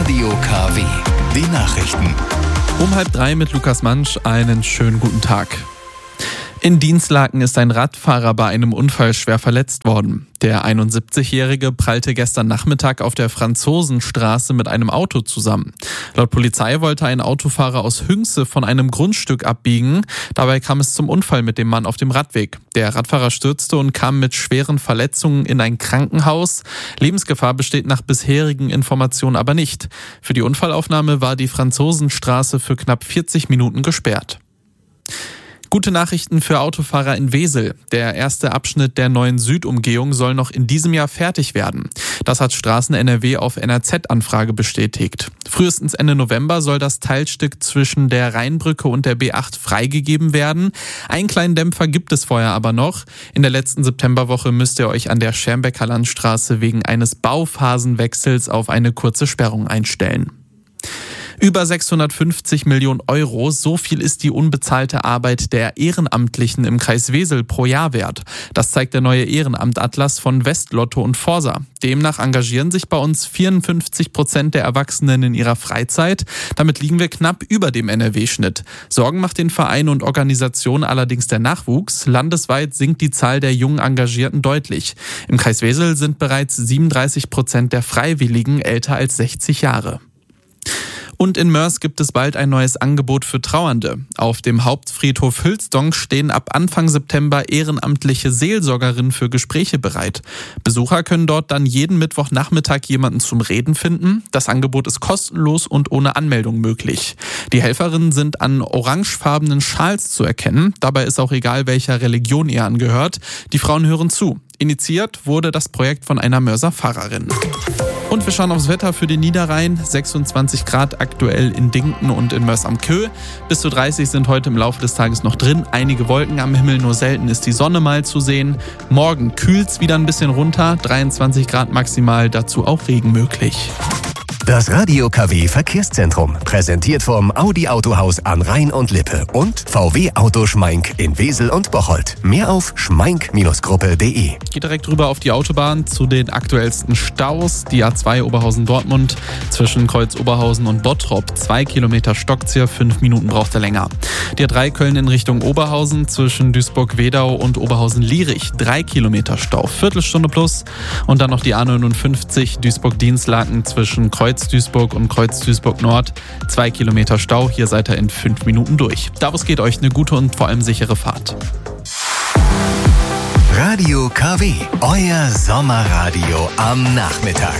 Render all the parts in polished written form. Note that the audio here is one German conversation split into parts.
Radio KW. Die Nachrichten. Um 2:30 mit Lukas Mansch. Einen schönen guten Tag. In Dinslaken ist ein Radfahrer bei einem Unfall schwer verletzt worden. Der 71-Jährige prallte gestern Nachmittag auf der Franzosenstraße mit einem Auto zusammen. Laut Polizei wollte ein Autofahrer aus Hünxe von einem Grundstück abbiegen. Dabei kam es zum Unfall mit dem Mann auf dem Radweg. Der Radfahrer stürzte und kam mit schweren Verletzungen in ein Krankenhaus. Lebensgefahr besteht nach bisherigen Informationen aber nicht. Für die Unfallaufnahme war die Franzosenstraße für knapp 40 Minuten gesperrt. Gute Nachrichten für Autofahrer in Wesel. Der erste Abschnitt der neuen Südumgehung soll noch in diesem Jahr fertig werden. Das hat Straßen NRW auf NRZ-Anfrage bestätigt. Frühestens Ende November soll das Teilstück zwischen der Rheinbrücke und der B8 freigegeben werden. Einen kleinen Dämpfer gibt es vorher aber noch. In der letzten Septemberwoche müsst ihr euch an der Schermbecker Landstraße wegen eines Bauphasenwechsels auf eine kurze Sperrung einstellen. Über 650 Millionen Euro, so viel ist die unbezahlte Arbeit der Ehrenamtlichen im Kreis Wesel pro Jahr wert. Das zeigt der neue Ehrenamtatlas von Westlotto und Forsa. Demnach engagieren sich bei uns 54% der Erwachsenen in ihrer Freizeit. Damit liegen wir knapp über dem NRW-Schnitt. Sorgen macht den Verein und Organisationen allerdings der Nachwuchs. Landesweit sinkt die Zahl der jungen Engagierten deutlich. Im Kreis Wesel sind bereits 37% der Freiwilligen älter als 60 Jahre. Und in Moers gibt es bald ein neues Angebot für Trauernde. Auf dem Hauptfriedhof Hülsdong stehen ab Anfang September ehrenamtliche Seelsorgerinnen für Gespräche bereit. Besucher können dort dann jeden Mittwochnachmittag jemanden zum Reden finden. Das Angebot ist kostenlos und ohne Anmeldung möglich. Die Helferinnen sind an orangefarbenen Schals zu erkennen. Dabei ist auch egal, welcher Religion ihr angehört. Die Frauen hören zu. Initiiert wurde das Projekt von einer Moerser Pfarrerin. Und wir schauen aufs Wetter für den Niederrhein. 26 Grad aktuell in Dinkten und in Moers am Köh. Bis zu 30 sind heute im Laufe des Tages noch drin. Einige Wolken am Himmel, nur selten ist die Sonne mal zu sehen. Morgen kühlt's wieder ein bisschen runter. 23 Grad maximal, dazu auch Regen möglich. Das Radio KW Verkehrszentrum, präsentiert vom Audi Autohaus an Rhein und Lippe und VW Auto Schmeink in Wesel und Bocholt. Mehr auf schmeink-gruppe.de. Geht direkt rüber auf die Autobahn zu den aktuellsten Staus. Die A2 Oberhausen-Dortmund zwischen Kreuz Oberhausen und Bottrop. 2 Kilometer Stockzieher, 5 Minuten braucht er länger. Die A3 Köln in Richtung Oberhausen zwischen Duisburg-Wedau und Oberhausen-Lierich. 3 Kilometer Stau, Viertelstunde plus. Und dann noch die A59 Duisburg-Dinslaken zwischen Kreuz-Duisburg und Kreuz-Duisburg-Nord. 2 Kilometer Stau, hier seid ihr in 5 Minuten durch. Davos geht euch eine gute und vor allem sichere Fahrt. Radio KW, euer Sommerradio am Nachmittag.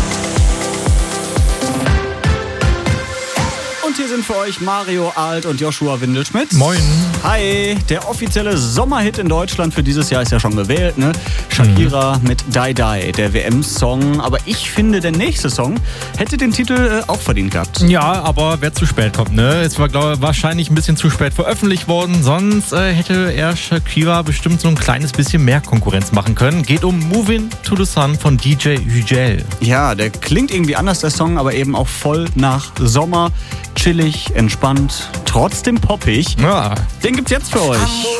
Und hier sind für euch Mario Alt und Joshua Windelschmidt. Moin. Hi, der offizielle Sommerhit in Deutschland für dieses Jahr ist ja schon gewählt, ne? Shakira mit Die Die, der WM-Song. Aber ich finde, der nächste Song hätte den Titel auch verdient gehabt. Ja, aber wer zu spät kommt, ne? Es war, glaube ich, wahrscheinlich ein bisschen zu spät veröffentlicht worden. Sonst hätte er Shakira bestimmt so ein kleines bisschen mehr Konkurrenz machen können. Geht um Moving to the Sun von DJ Hügel. Ja, der klingt irgendwie anders, der Song, aber eben auch voll nach Sommer. Chillig, entspannt, trotzdem poppig. Ja. Den gibt's jetzt für euch.